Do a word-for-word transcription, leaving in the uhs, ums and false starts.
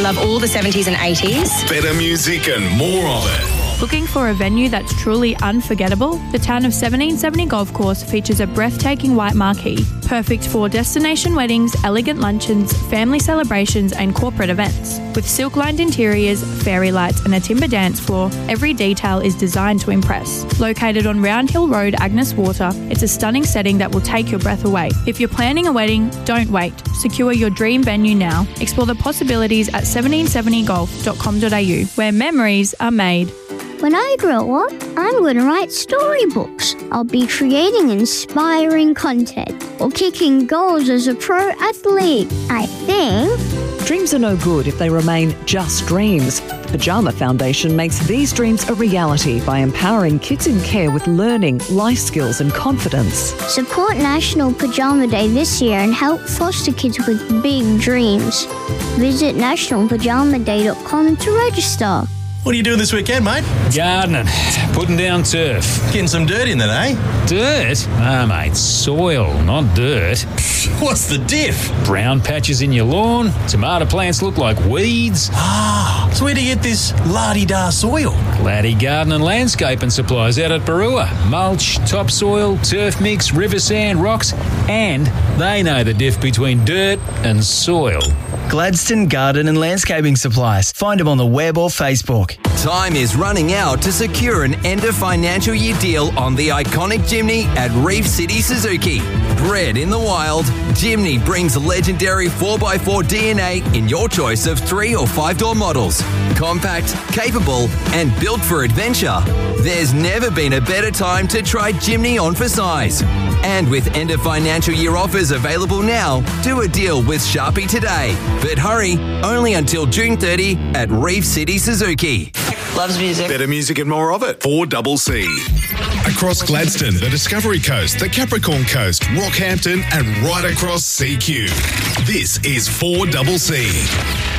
love all the seventies and eighties. Better music and more of it. Looking for a venue that's truly unforgettable? The town of seventeen seventy Golf Course features a breathtaking white marquee, perfect for destination weddings, elegant luncheons, family celebrations and corporate events. With silk-lined interiors, fairy lights and a timber dance floor, every detail is designed to impress. Located on Round Hill Road, Agnes Water, it's a stunning setting that will take your breath away. If you're planning a wedding, don't wait. Secure your dream venue now. Explore the possibilities at seventeen seventy golf dot com dot a u, where memories are made. When I grow up, I'm going to write storybooks. I'll be creating inspiring content or kicking goals as a pro athlete. I think. Dreams are no good if they remain just dreams. Pyjama Foundation makes these dreams a reality by empowering kids in care with learning, life skills and confidence. Support National Pyjama Day this year and help foster kids with big dreams. Visit national pajama day dot com to register. What are you doing this weekend, mate? Gardening. Putting down turf. Getting some dirt in then, eh? Dirt? Ah, mate, soil, not dirt. What's the diff? Brown patches in your lawn. Tomato plants look like weeds. Ah, so where do you get this la-di-da soil? Laddie Garden and Landscaping Supplies out at Barua. Mulch, topsoil, turf mix, river sand, rocks, and they know the diff between dirt and soil. Gladstone Garden and Landscaping Supplies. Find them on the web or Facebook. Time is running out to secure an end of financial year deal on the iconic Jimny at Reef City Suzuki. Bred in the wild, Jimny brings legendary four by four D N A in your choice of three or five door models. Compact, capable, and built for adventure. There's never been a better time to try Jimny on for size. And with end of financial year offers available now, do a deal with Sharpie today. But hurry, only until June thirtieth at Reef City Suzuki. Loves music. Better music and more of it. four C C. Across Gladstone, the Discovery Coast, the Capricorn Coast, Rockhampton, and right across C Q. This is four C C.